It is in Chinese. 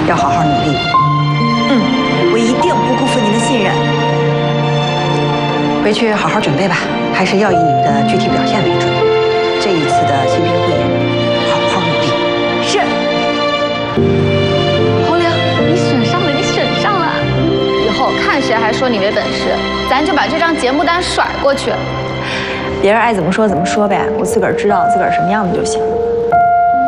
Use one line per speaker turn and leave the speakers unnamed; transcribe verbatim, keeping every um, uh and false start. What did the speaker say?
要好好努力。嗯，我一定不辜负您的信任。回去好好准备吧，还是要以你们的具体表现为准。这一次的新品汇演，好好努力。是。
红玲，你选上了，你选上了！以后看谁还说你没本事，咱就把这张节目单甩过去。
别人爱怎么说怎么说呗，我自个儿知道自个儿什么样子就行。